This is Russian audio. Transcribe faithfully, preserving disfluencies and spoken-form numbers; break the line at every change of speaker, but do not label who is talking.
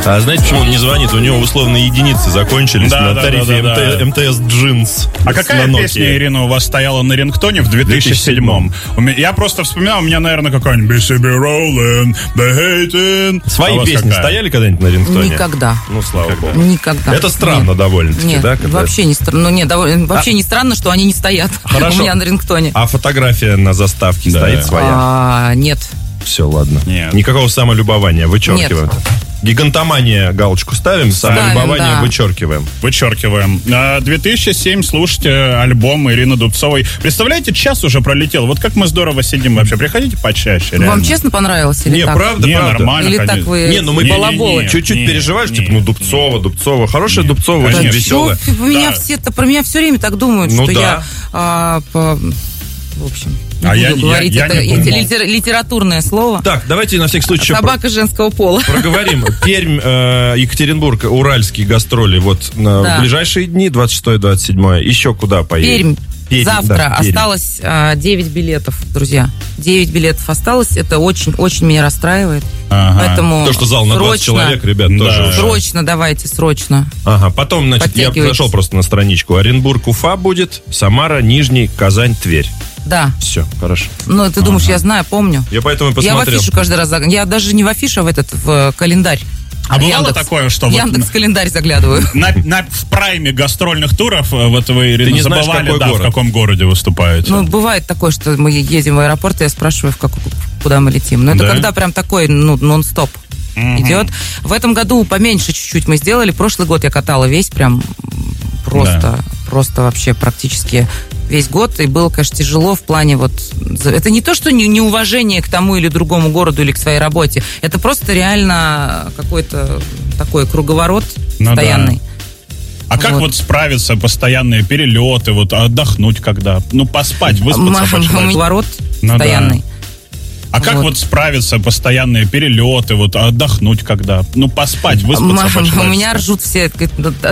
А знаете, почему он не звонит? У него условные единицы закончились
Да,
на
да,
тарифе
да, да, да.
эм тэ эс Джинс.
А какая песня, Ирина, у вас стояла на рингтоне в две тысячи седьмом? У меня- Я просто вспоминал, у меня, наверное, какая-нибудь би си би Rollin', The Hating.
Свои
А у вас
песни
какая?
стояли когда-нибудь на рингтоне?
Никогда.
Ну, слава богу.
Никогда.
Это странно
Нет.
довольно-таки,
Нет,
да? когда-
вообще не странно. Ну, нет, довольно, вообще
А-
не странно, что они не стоят
Хорошо.
у меня на рингтоне.
А фотография на заставке
Да.
стоит своя?
А, нет.
Все, ладно.
Нет.
Никакого самолюбования, вычеркиваем. Гигантомания галочку ставим, самолюбование
да.
вычеркиваем.
Вычеркиваем. А, две тысячи седьмой, слушайте альбом Ирины Дубцовой. Представляете, час уже пролетел. Вот как мы здорово сидим вообще. Приходите почаще, реально.
Вам честно понравилось или
Не,
так?
правда,
Не,
правда.
нормально.
Или
конечно.
так вы
Не, ну мы
балаболы?
не,
Чуть-чуть
не,
переживаешь,
не,
типа, ну, Дубцова, Дубцова. Хорошая Дубцова,
конечно.
очень
Да
веселая.
Чё, вы меня
Да.
все, про меня все время так думают,
Ну
что
да.
я а, по- в общем, не
А
буду
я- я-
говорить,
я
это
не думал.
литер- литературное слово.
Так, давайте на всякий случай еще
Собака женского пола.
проговорим. Пермь, э, Екатеринбург, уральские гастроли. Вот на
Да.
ближайшие дни, двадцать шестое двадцать седьмое. Еще куда поедем?
Пермь.
Пермь,
Завтра
да, Пермь.
осталось а, девять билетов, друзья. девять билетов осталось. Это очень-очень меня расстраивает.
Ага.
Поэтому
То, что зал на двадцать
срочно,
человек, ребят,
Да.
тоже уже.
Срочно давайте, срочно.
Ага, потом, значит, я
Подтягивайтесь.
зашел просто на страничку. Оренбург, Уфа будет, Самара, Нижний, Казань, Тверь.
Да.
Все, хорошо.
Ну, ты думаешь, я знаю, помню.
Я поэтому и
Я в
посмотрел.
афишу каждый раз заглядываю. Я даже не в афишу, а в этот, в э, календарь.
А бывало
Яндекс.
такое, что вот-
Яндекс календарь заглядываю.
На, на- в прайме гастрольных туров, э, вот вы, Ирина,
Ты не знаешь,
забывали,
какой
да,
город.
в каком городе выступаете.
Ну, бывает такое, что мы едем в аэропорт, и я спрашиваю, в как, куда мы летим. Но это
Да?
когда прям такой, ну, нон-стоп идет. В этом году поменьше чуть-чуть мы сделали. Прошлый год я катала весь прям просто, просто вообще практически весь год. И было, конечно, тяжело в плане вот... за- Это не то, что не- неуважение к тому или другому городу или к своей работе. Это просто реально какой-то такой круговорот
Ну да.
постоянный.
А как
вот.
вот справиться, постоянные перелеты, вот а отдохнуть когда? Ну, поспать, выспаться
М-
по-человечески.
Круговорот
Ну да.
постоянный.
А как
Вот.
вот справиться, постоянные перелеты, вот а отдохнуть когда? Ну, поспать, выспаться
М- У
по-человечески.
меня ржут все. говорят,